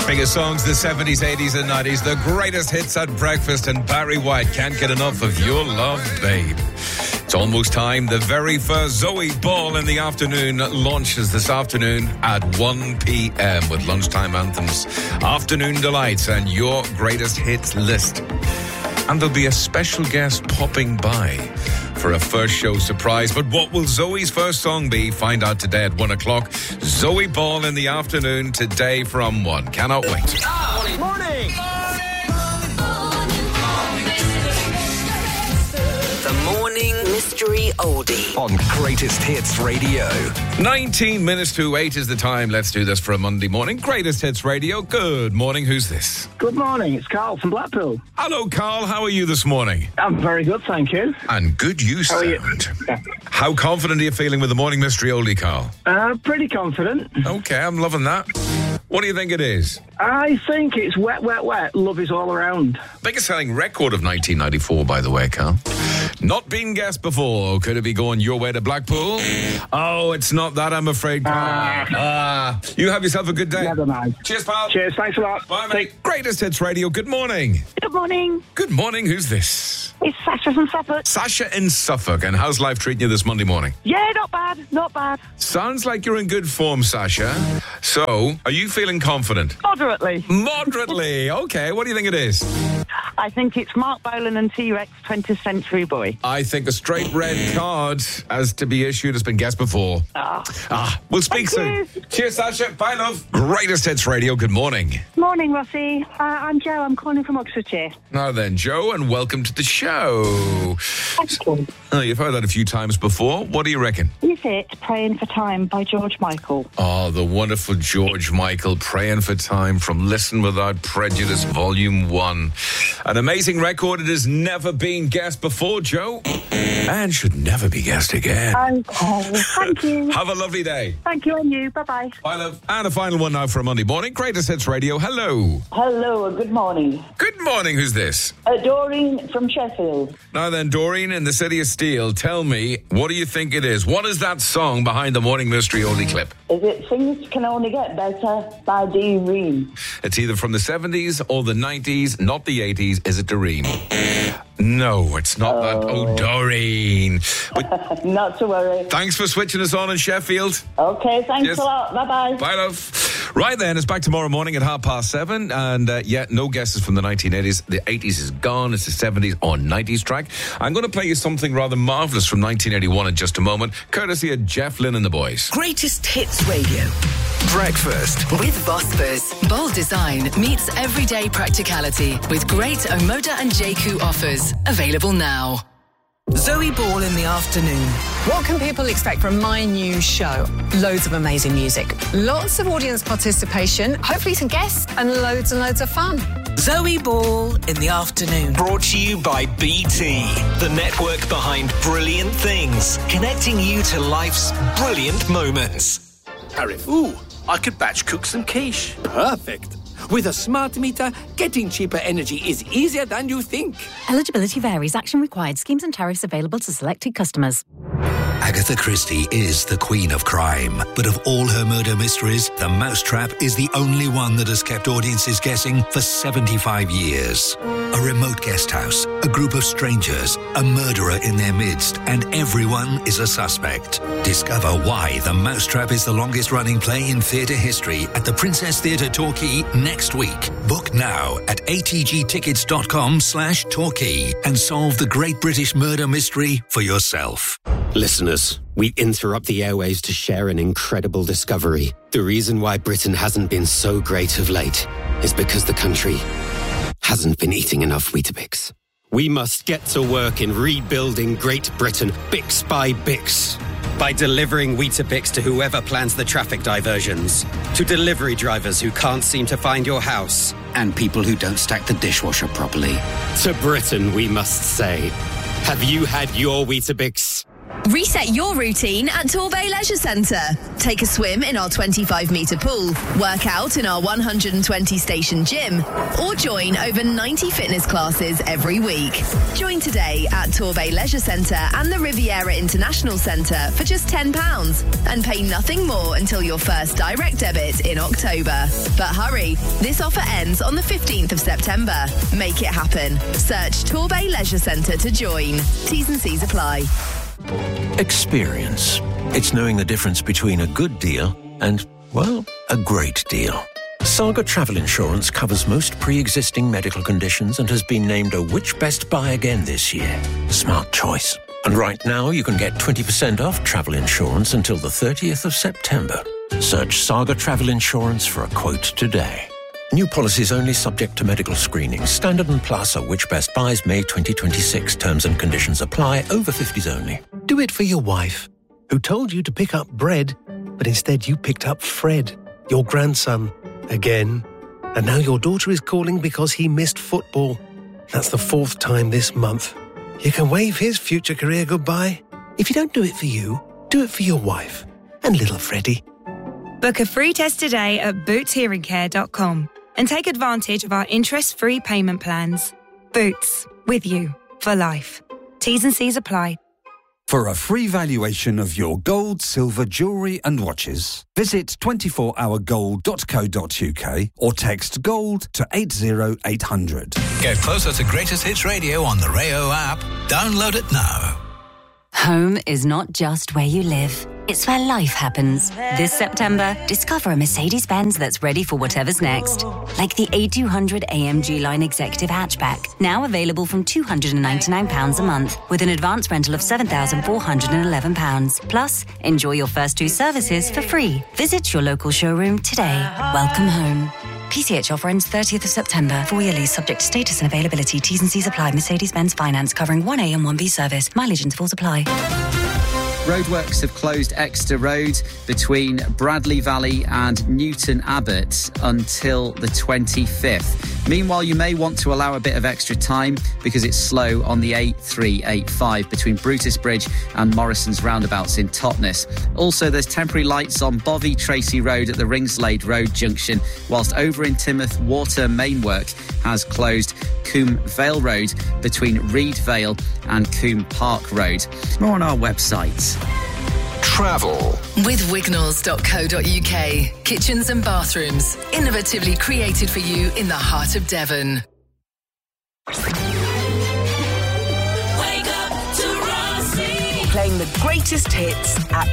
Biggest songs, the 70s, 80s and 90s. The greatest hits at breakfast. And Barry White can't get enough of Your Love, Babe. It's almost time. The very first Zoe Ball in the afternoon launches this afternoon at 1 p.m. with lunchtime anthems, afternoon delights and your greatest hits list. And there'll be a special guest popping by for a first show surprise. But what will Zoe's first song be? Find out today at 1 o'clock. Zoe Ball in the afternoon today from 1. Cannot wait. Morning! The Morning Mystery Oldie On Greatest Hits Radio. 19 minutes to 8 is the time. Let's do this for a Monday morning. Greatest Hits Radio. Good morning. Who's this? Good morning, it's Carl from Blackpool. Hello, Carl. How are you this morning? I'm very good, thank you. And good you How are you? sound. Yeah. How confident are you feeling with the Morning Mystery Oldie, Carl? Pretty confident. Okay, I'm loving that. What do you think it is? I think it's Wet, Wet, Wet, Love Is All Around. Biggest selling record of 1994, by the way, Carl. Not been guessed before. Could it be going your way to Blackpool? Oh, it's not that, I'm afraid, Carl. You have yourself a good day. Never mind. Cheers, pal. Cheers, thanks a lot. Bye, mate. Greatest Hits Radio. Good morning. Good morning. Good morning. Who's this? It's Sasha from Suffolk. Sasha in Suffolk. And how's life treating you this Monday morning? Yeah, not bad, not bad. Sounds like you're in good form, Sasha. So, are you feeling confident? Moderately. Moderately. Okay, what do you think it is? I think it's Mark Bolan and T-Rex, 20th Century Boy. I think a straight red card as to be issued has been guessed before. We'll speak soon. Thank you. Cheers, Sasha. Bye, love. Greatest Hits Radio. Good morning. Morning, Rossi. I'm Jo. I'm calling from Oxfordshire. Now then, Joe, and welcome to the show. Excellent. Oh, you've heard that a few times before. What do you reckon? Is it Praying for Time by George Michael? Oh, the wonderful George Michael, Praying for Time from Listen Without Prejudice, Volume 1. An amazing record. It has never been guessed before, Joe, and should never be guessed again. Okay. Thank you. Have a lovely day. Thank you, and you. Bye-bye. Bye, love. And a final one now for a Monday morning. Greatest Hits Radio. Hello. Hello and good morning. Good morning. Who's this? Doreen from Sheffield. Now then, Doreen in the City of Steel, tell me, what do you think it is? What is that song behind the Morning Mystery Oldie clip? Is it Things Can Only Get Better by Doreen? It's either from the 70s or the 90s, not the 80s. Is it Doreen? No, it's not that. Oh, Doreen. Not to worry. Thanks for switching us on in Sheffield. Okay, thanks Yes. a lot. Bye-bye. Bye, love. Right then, it's back tomorrow morning at 7:30. And no guesses from the 1980s. The 80s is gone. It's the 70s or 90s track. I'm going to play you something rather marvellous from 1981 in just a moment, courtesy of Jeff Lynne and the boys. Greatest Hits Radio Breakfast. with Vospers. Bold design meets everyday practicality with great Omoda and JQ offers. Available now. Zoe Ball in the afternoon. What can people expect from my new show? Loads of amazing music, lots of audience participation, hopefully some guests, and loads of fun. Zoe Ball in the afternoon. Brought to you by BT, the network behind brilliant things, connecting you to life's brilliant moments. Tariff. Ooh, I could batch cook some quiche. Perfect. With a smart meter, getting cheaper energy is easier than you think. Eligibility varies. Action required. Schemes and tariffs available to selected customers. Agatha Christie is the queen of crime, but of all her murder mysteries, The Mousetrap is the only one that has kept audiences guessing for 75 years. A remote guest house, a group of strangers, a murderer in their midst, and everyone is a suspect. Discover why The Mousetrap is the longest-running play in theatre history at the Princess Theatre Torquay next week. Book now at atgtickets.com/Torquay and solve the great British murder mystery for yourself. Listeners, we interrupt the airwaves to share an incredible discovery. The reason why Britain hasn't been so great of late is because the country hasn't been eating enough Weetabix. We must get to work in rebuilding Great Britain, Bix by Bix. By delivering Weetabix to whoever plans the traffic diversions, to delivery drivers who can't seem to find your house, and people who don't stack the dishwasher properly. To Britain, we must say, have you had your Weetabix? Reset your routine at Torbay Leisure Centre. Take a swim in our 25-metre pool, work out in our 120-station gym, or join over 90 fitness classes every week. Join today at Torbay Leisure Centre and the Riviera International Centre for just £10 and pay nothing more until your first direct debit in October. But hurry, this offer ends on the 15th of September. Make it happen. Search Torbay Leisure Centre to join. T's and C's apply. Experience. It's knowing the difference between a good deal and, well, a great deal. Saga Travel Insurance covers most pre-existing medical conditions and has been named a Which Best Buy again this year. Smart choice. And right now you can get 20% off travel insurance until the 30th of September. Search Saga Travel Insurance for a quote today. New policies only subject to medical screening. Standard and Plus are Which Best Buys May 2026. Terms and conditions apply. Over 50s only. Do it for your wife, who told you to pick up bread, but instead you picked up Fred, your grandson, again. And now your daughter is calling because he missed football. That's the 4th time this month. You can wave his future career goodbye. If you don't do it for you, do it for your wife and little Freddie. Book a free test today at bootshearingcare.com and take advantage of our interest-free payment plans. Boots, with you for life. T's and C's apply. For a free valuation of your gold, silver, jewellery and watches, visit 24hourgold.co.uk or text GOLD to 80800. Get closer to Greatest Hits Radio on the Rayo app. Download it now. Home is not just where you live. It's where life happens. This September, discover a Mercedes-Benz that's ready for whatever's next. Like the A200 AMG Line Executive Hatchback, now available from £299 a month, with an advance rental of £7,411. Plus, enjoy your first 2 services for free. Visit your local showroom today. Welcome home. PCH offer ends 30th of September. 4-year lease subject to status and availability. T's and C's apply. Mercedes-Benz Finance covering 1A and 1B service. Mileage intervals apply. Roadworks have closed Exeter Road between Bradley Valley and Newton Abbot until the 25th. Meanwhile, you may want to allow a bit of extra time because it's slow on the A385 between Brutus Bridge and Morrison's roundabouts in Totnes. Also, there's temporary lights on Bovey Tracy Road at the Ringslade Road junction, whilst over in Timoth, water main work has closed Coombe Vale Road between Reed Vale and Coombe Park Road. More on our website. Travel with Wignalls.co.uk. Kitchens and bathrooms, innovatively created for you in the heart of Devon. Wake up to Rossi. Playing the greatest hits at